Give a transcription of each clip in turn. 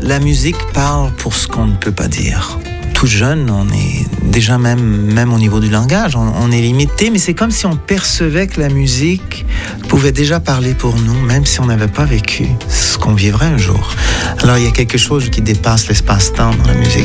la musique parle pour ce qu'on ne peut pas dire. Tout jeune, on est déjà même au niveau du langage, on est limité, mais c'est comme si on percevait que la musique pouvait déjà parler pour nous, même si on n'avait pas vécu ce qu'on vivrait un jour. Alors il y a quelque chose qui dépasse l'espace-temps dans la musique.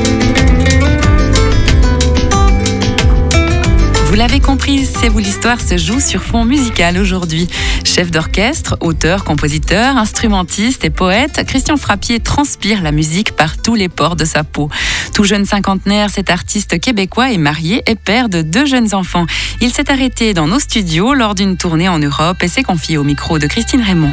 Vous l'avez compris, C'est vous l'histoire se joue sur fond musical aujourd'hui. Chef d'orchestre, auteur, compositeur, instrumentiste et poète, Christian Frappier transpire la musique par tous les pores de sa peau. Tout jeune cinquantenaire, cet artiste québécois est marié et père de 2 jeunes enfants. Il s'est arrêté dans nos studios lors d'une tournée en Europe et s'est confié au micro de Christine Raymond.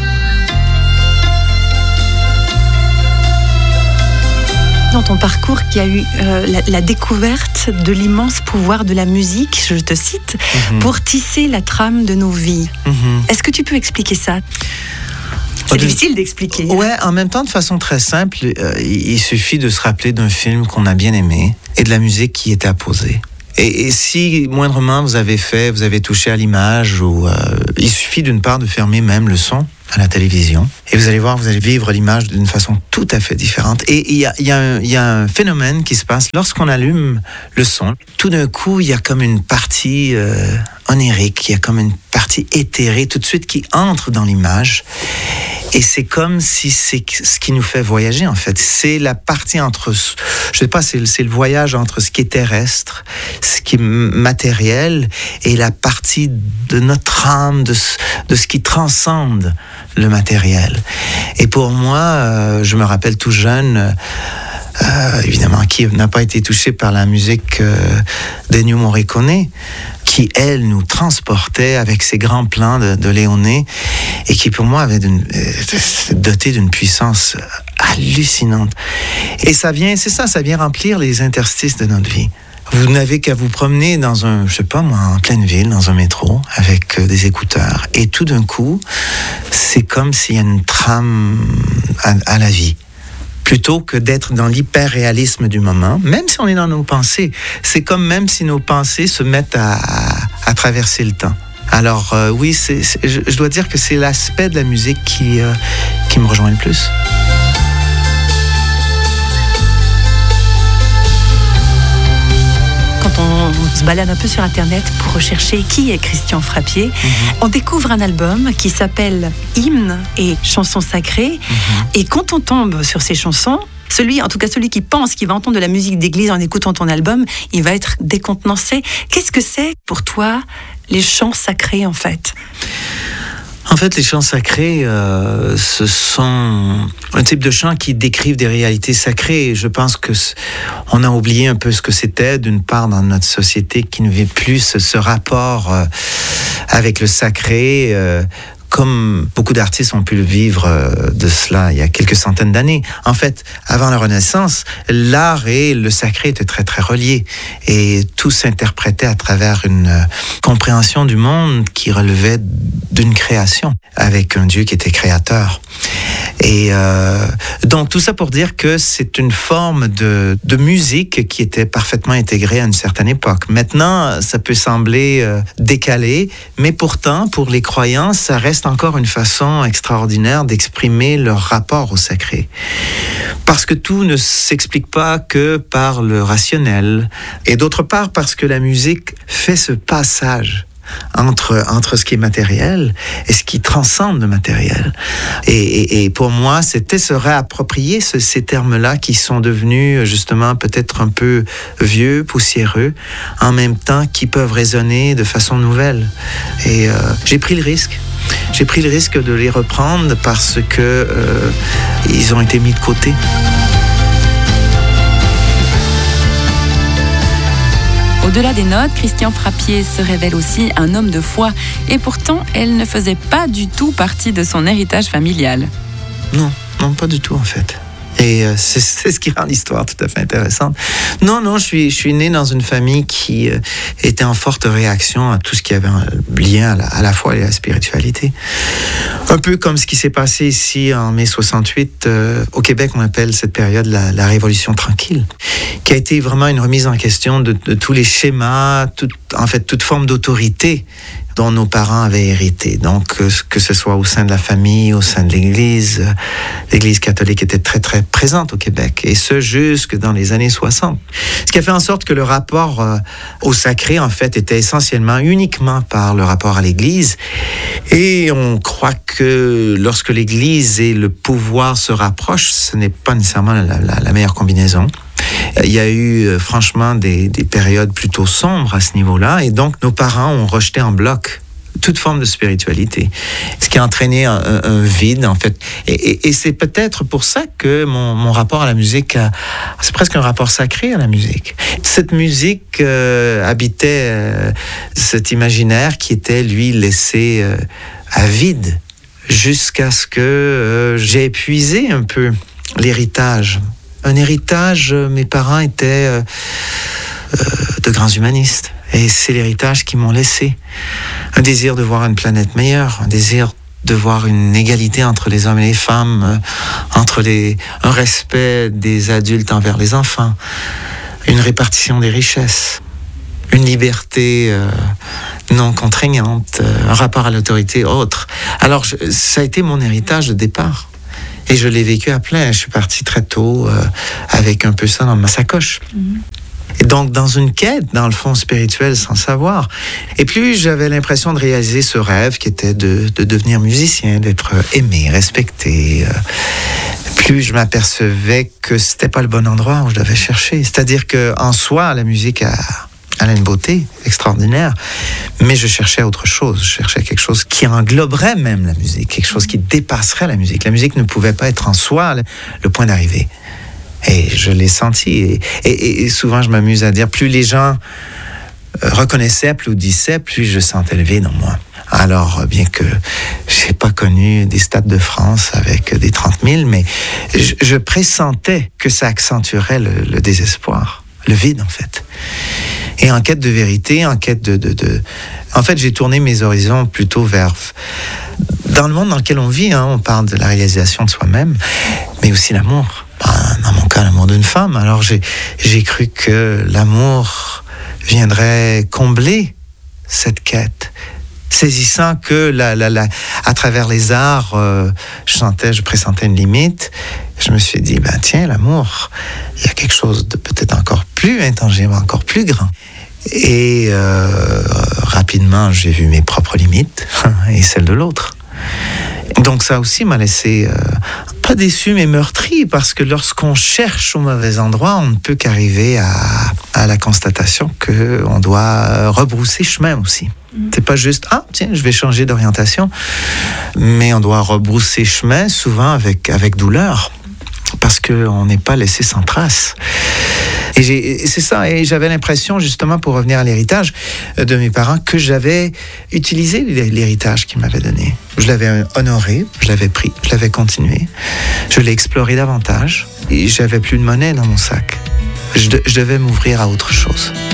Dans ton parcours, qui a eu la découverte de l'immense pouvoir de la musique, je te cite, pour tisser la trame de nos vies. Est-ce que tu peux expliquer ça ? C'est difficile d'expliquer. Ouais, en même temps, de façon très simple, il suffit de se rappeler d'un film qu'on a bien aimé et de la musique qui était apposée. Et si moindrement vous avez touché à l'image, ou il suffit d'une part de fermer même le son à la télévision, et vous allez voir, vous allez vivre l'image d'une façon tout à fait différente. Et il y a un phénomène qui se passe lorsqu'on allume le son. Tout d'un coup, il y a comme une partie onirique, il y a comme une partie éthérée tout de suite qui entre dans l'image. Et c'est comme si c'est ce qui nous fait voyager, en fait. C'est la partie entre, je sais pas, c'est le voyage entre ce qui est terrestre, ce qui est matériel, et la partie de notre âme, de ce qui transcende le matériel. Et pour moi, je me rappelle tout jeune, évidemment, qui n'a pas été touché par la musique d'Ennio Morricone, qui, elle, nous transportait avec ses grands plans de Léoné, et qui, pour moi, avait doté d'une puissance hallucinante. Et ça vient remplir les interstices de notre vie. Vous n'avez qu'à vous promener dans en pleine ville, dans un métro, avec des écouteurs, et tout d'un coup, c'est comme s'il y a une trame à la vie. Plutôt que d'être dans l'hyper-réalisme du moment, même si on est dans nos pensées, c'est comme même si nos pensées se mettent à traverser le temps. Alors oui, je dois dire que c'est l'aspect de la musique qui me rejoint le plus. Quand on se balade un peu sur Internet pour rechercher qui est Christian Frappier, on découvre un album qui s'appelle Hymnes et chansons sacrées. Et quand on tombe sur ces chansons, celui qui pense qu'il va entendre de la musique d'église en écoutant ton album, il va être décontenancé. Qu'est-ce que c'est pour toi les chants sacrés, en fait ? En fait, les chants sacrés, ce sont un type de chants qui décrivent des réalités sacrées. Et je pense que on a oublié un peu ce que c'était, d'une part, dans notre société qui ne vit plus ce rapport avec le sacré, comme beaucoup d'artistes ont pu le vivre de cela il y a quelques centaines d'années. En fait, avant la Renaissance, l'art et le sacré étaient très très reliés, et tout s'interprétait à travers une compréhension du monde qui relevait d'une création, avec un Dieu qui était créateur. Et donc tout ça pour dire que c'est une forme de musique qui était parfaitement intégrée à une certaine époque. Maintenant, ça peut sembler décalé, mais pourtant, pour les croyants, ça reste encore une façon extraordinaire d'exprimer leur rapport au sacré. Parce que tout ne s'explique pas que par le rationnel, et d'autre part parce que la musique fait ce passage entre ce qui est matériel et ce qui transcende le matériel. Et pour moi, c'était se réapproprier ces termes-là qui sont devenus justement peut-être un peu vieux, poussiéreux, en même temps qui peuvent résonner de façon nouvelle. Et j'ai pris le risque. J'ai pris le risque de les reprendre parce que ils ont été mis de côté. Au-delà des notes, Christian Frappier se révèle aussi un homme de foi. Et pourtant, elle ne faisait pas du tout partie de son héritage familial. Non, pas du tout en fait. Et c'est ce qui rend l'histoire tout à fait intéressante. Non, je suis né dans une famille qui était en forte réaction à tout ce qui avait un lien à la foi et à la spiritualité. Un peu comme ce qui s'est passé ici en mai 68. Au Québec, on appelle cette période la Révolution tranquille, qui a été vraiment une remise en question de tous les schémas, toute forme d'autorité dont nos parents avaient hérité. Donc, que ce soit au sein de la famille, au sein de l'Église, l'Église catholique était très, très présente au Québec, et ce, jusque dans les années 60. Ce qui a fait en sorte que le rapport au sacré, en fait, était essentiellement, uniquement par le rapport à l'Église. Et on croit que lorsque l'Église et le pouvoir se rapprochent, ce n'est pas nécessairement la meilleure combinaison. Il y a eu franchement des périodes plutôt sombres à ce niveau-là, et donc nos parents ont rejeté en bloc toute forme de spiritualité, ce qui a entraîné un vide, en fait. Et c'est peut-être pour ça que mon rapport à la musique, c'est presque un rapport sacré à la musique. Cette musique habitait cet imaginaire qui était, lui, laissé à vide, jusqu'à ce que j'ai épuisé un peu l'héritage. Un héritage, mes parents étaient de grands humanistes. Et c'est l'héritage qu'ils m'ont laissé. Un désir de voir une planète meilleure, un désir de voir une égalité entre les hommes et les femmes, un respect des adultes envers les enfants, une répartition des richesses, une liberté non contraignante, un rapport à l'autorité autre. Alors, ça a été mon héritage de départ. Et je l'ai vécu à plein. Je suis parti très tôt avec un peu ça dans ma sacoche. Et donc, dans une quête, dans le fond, spirituel, sans savoir. Et plus j'avais l'impression de réaliser ce rêve qui était de devenir musicien, d'être aimé, respecté, plus je m'apercevais que c'était pas le bon endroit où je devais chercher. C'est-à-dire qu'en soi, la musique elle a une beauté extraordinaire, mais je cherchais autre chose. Je cherchais quelque chose qui engloberait même la musique, quelque chose qui dépasserait la musique. La musique ne pouvait pas être en soi le point d'arrivée. Et je l'ai senti. Et souvent, je m'amuse à dire, plus les gens reconnaissaient, applaudissaient, plus je sentais le vide en moi. Alors, bien que je n'ai pas connu des stades de France avec des 30 000, mais je pressentais que ça accentuerait le désespoir, le vide en fait. Et en quête de vérité, en quête En fait, j'ai tourné mes horizons plutôt vers... Dans le monde dans lequel on vit, on parle de la réalisation de soi-même, mais aussi l'amour. Dans mon cas, l'amour d'une femme. Alors, j'ai cru que l'amour viendrait combler cette quête, saisissant que à travers les arts, je pressentais une limite. Je me suis dit, tiens, l'amour, il y a quelque chose de peut-être encore plus intangible, encore plus grand. Et rapidement, j'ai vu mes propres limites et celles de l'autre. Donc ça aussi m'a laissé, pas déçu, mais meurtri, parce que lorsqu'on cherche au mauvais endroit, on ne peut qu'arriver à la constatation qu'on doit rebrousser chemin aussi. C'est pas juste, tiens, je vais changer d'orientation, mais on doit rebrousser chemin, souvent avec douleur, parce qu'on n'est pas laissé sans trace. Et c'est ça, et j'avais l'impression, justement, pour revenir à l'héritage de mes parents, que j'avais utilisé l'héritage qu'ils m'avaient donné. Je l'avais honoré, je l'avais pris, je l'avais continué, je l'ai exploré davantage, et j'avais plus de monnaie dans mon sac. Je devais m'ouvrir à autre chose.